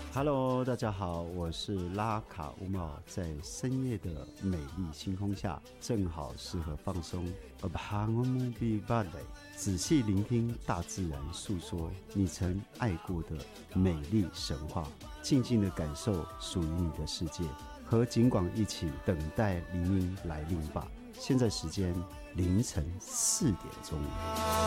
Hello， 大家好，我是拉卡乌茂，在深夜的美丽星空下，正好适合放松。仔细聆听大自然诉说你曾爱过的美丽神话，静静的感受属于你的世界，和景广一起等待黎明来临吧。现在时间凌晨4点钟。